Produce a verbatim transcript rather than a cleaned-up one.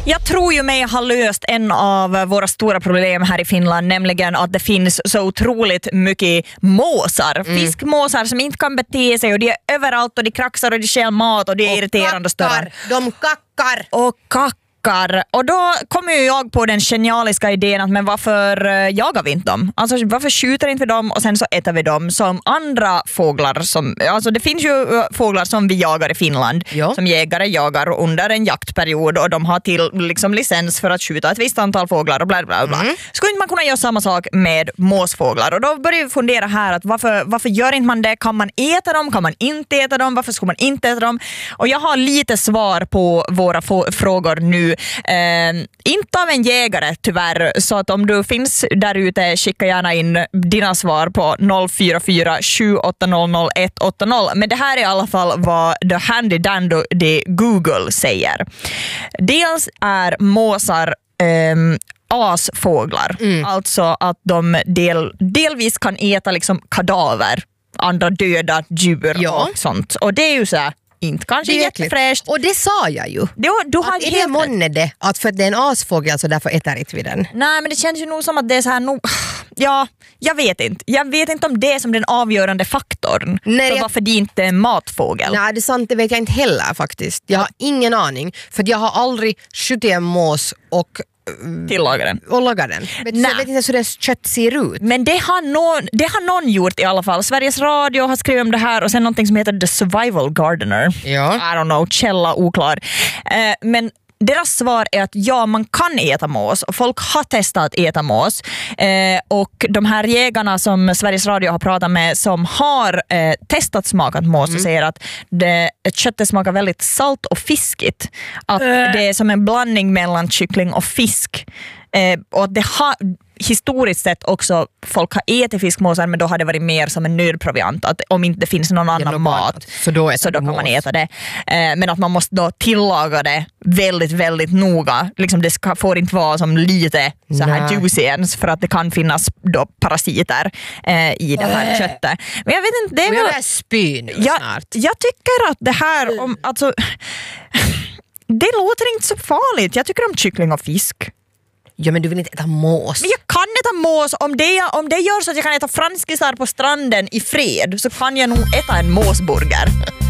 Jag tror ju mig ha löst en av våra stora problem här i Finland, nämligen att det finns så otroligt mycket måsar. Mm. Fiskmåsar som inte kan bete sig och de är överallt och de kraxar och de skäl mat och de är och irriterande större. De kackar. Och kackar. Och då kommer ju jag på den genialiska idén att men varför jagar vi inte dem? Alltså varför skjuter inte vi dem och sen så äter vi dem som andra fåglar som, alltså det finns ju fåglar som vi jagar i Finland, ja. Som jägare jagar under en jaktperiod och de har till liksom licens för att skjuta ett visst antal fåglar och bla bla bla. Mm. Skulle inte man kunna göra samma sak med måsfåglar? Och då börjar vi fundera här att varför, varför gör inte man det? Kan man äta dem? Kan man inte äta dem? Varför ska man inte äta dem? Och jag har lite svar på våra få- frågor nu. Eh, inte av en jägare tyvärr, så att om du finns där ute, skicka gärna in dina svar på noll fyra fyra sju åtta noll noll ett åtta noll. Men det här är i alla fall vad The Handy Dandy det Google säger. Dels är måsar eh, asfåglar, mm. alltså att de del, delvis kan äta liksom kadaver, andra döda djur, ja. Och sånt. Och det är ju så här inte kanske jättefräscht. Och det sa jag ju. Du, du har att är det månne det? Att för att det är en asfågel så därför äter inte vi den. Nej, men det känns ju nog som att det är så här nog... Ja, jag vet inte. Jag vet inte om det är som den avgörande faktorn. Nej, för jag... varför det inte är en matfågel. Nej, det är sant. Det vet jag inte heller faktiskt. Jag har ingen aning. För jag har aldrig skjutit en mås och tillaga den. Och laga den. Men jag vet inte hur det kött ser ut. Men det har, någon, det har någon gjort i alla fall. Sveriges Radio har skrivit om det här och sen någonting som heter The Survival Gardener. Ja. I don't know, källa oklar. Eh, men deras svar är att ja, man kan äta mås och folk har testat att äta mås. Eh, och de här jägarna som Sveriges Radio har pratat med som har eh, testat smakat mås mm. och säger att det, köttet smakar väldigt salt och fiskigt. Att äh. det är som en blandning mellan kyckling och fisk. Eh, och det har historiskt sett också folk har ätit fiskmåsar, men då har det varit mer som en nödproviant, att om inte det finns någon annan mat så då, så då kan mås. Man äta det. Eh, men att man måste då tillaga det väldigt, väldigt noga. Liksom det ska, får inte vara som lite så här juicy ens, för att det kan finnas då parasiter eh, i det här äh. köttet. Men jag vet inte, det är väl... Jag spy nu jag, snart. Jag tycker att det här om, alltså, det låter inte så farligt. Jag tycker om kyckling och fisk. Ja, men du vill inte äta mås. Men jag kan äta mås. Om det, om det gör så att jag kan äta franskisar på stranden i fred, så kan jag nog äta en måsburger.